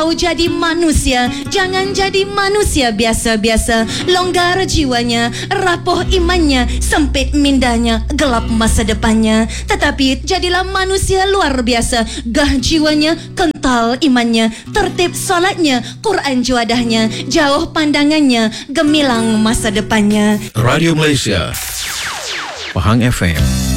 Jadi manusia, jangan jadi manusia biasa-biasa. Longgar jiwanya, rapuh imannya, sempit mindanya, gelap masa depannya. Tetapi jadilah manusia luar biasa, gah jiwanya, kental imannya, tertib solatnya, Quran juadahnya, jauh pandangannya, gemilang masa depannya. Radio Malaysia, Pahang FM.